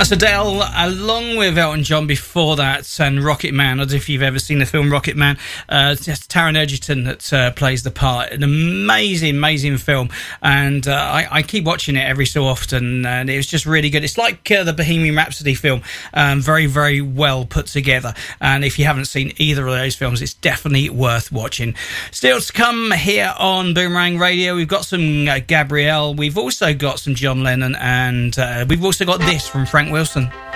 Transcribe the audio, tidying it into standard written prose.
That's Adele, along with Elton John before that, and Rocket Man. I don't know if you've ever seen the film Rocket Man. It's Taron Egerton that plays the part. An amazing, amazing film. And I keep watching it every so often, and it was just really good. It's like the Bohemian Rhapsody film. Very, very well put together. And if you haven't seen either of those films, it's definitely worth watching. Still to come here on Boomerang Radio, we've got some Gabrielle. We've also got some John Lennon, and we've also got this from Frank Wilson.